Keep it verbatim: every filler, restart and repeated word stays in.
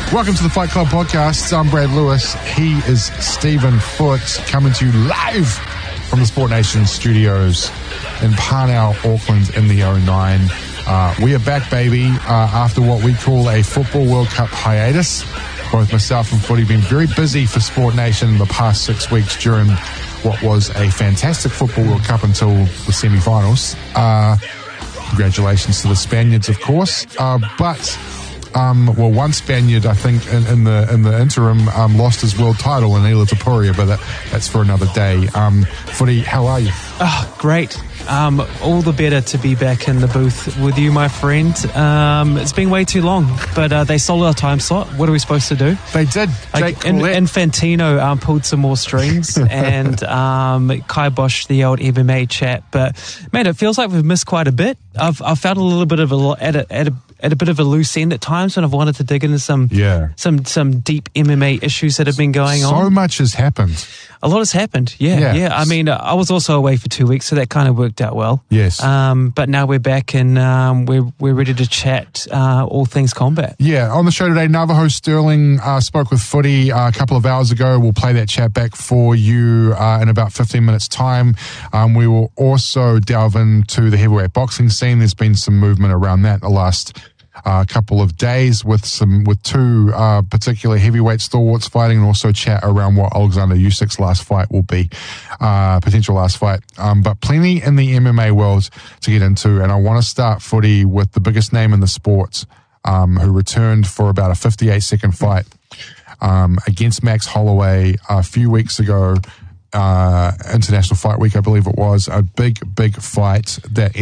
Welcome to the Fight Club podcast. I'm Brad Lewis. He is Stephen Foote, coming to you live from the Sport Nation studios in Parnell, Auckland in the oh nine. Uh, we are back, baby, uh, after what we call a Football World Cup hiatus. Both myself and Footy have been very busy for Sport Nation in the past six weeks during what was a fantastic Football World Cup until the semi-finals. Uh, congratulations to the Spaniards, of course. Uh, but... Um, well, one Spaniard, I think, in, in the in the interim, um, lost his world title in Ila Tapuria, but that, that's for another day. Um, Footy, how are you? Oh, great. Um, all the better to be back in the booth with you, my friend. Um, it's been way too long, but uh, they sold our time slot. What are we supposed to do? They did. Like, in, Infantino um, pulled some more strings and um, kiboshed the old M M A chat. But, man, it feels like we've missed quite a bit. I've, I've felt a little bit of a, at a, at a at a bit of a loose end at times when I've wanted to dig into some yeah. some some deep M M A issues that have been going so on. So much has happened. A lot has happened, yeah, yeah. yeah. I mean, I was also away for two weeks, so that kind of worked out well. Yes. Um, but now we're back and um, we're we're ready to chat uh, all things combat. Yeah, on the show today, Navajo Sterling uh, spoke with Footy uh, a couple of hours ago. We'll play that chat back for you uh, in about fifteen minutes' time. Um, we will also delve into the heavyweight boxing scene. There's been some movement around that the last a uh, couple of days with some with two uh, particular heavyweight stalwarts fighting, and also chat around what Alexander Usyk's last fight will be, uh, potential last fight. Um, but plenty in the M M A world to get into, and I want to start, Footy, with the biggest name in the sport, um, who returned for about a fifty-eight second fight um, against Max Holloway a few weeks ago. Uh, International Fight Week, I believe it was, a big, big fight that